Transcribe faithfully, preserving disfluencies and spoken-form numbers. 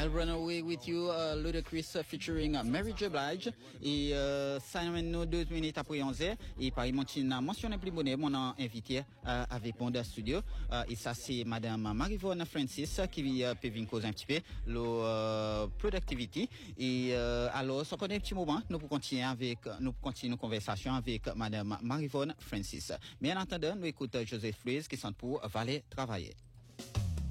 I'll Run Away With You, uh, Ludacris featuring Mary J. Blige. Et euh, ça nous mène deux minutes après onze heures. Et par exemple, mentionné plus bonnet, mon invité euh, avec Bonda Studio. Euh, et ça, c'est Madame Marivonne Francis qui euh, peut venir causer un petit peu le euh, productivity. Et euh, alors, ça connaît un petit moment, nous pour continuer avec, nous pour continuer nos conversations avec Madame Marivonne Francis. Mais en attendant, nous écoutons Joseph Freeze qui sont pour Valet travailler.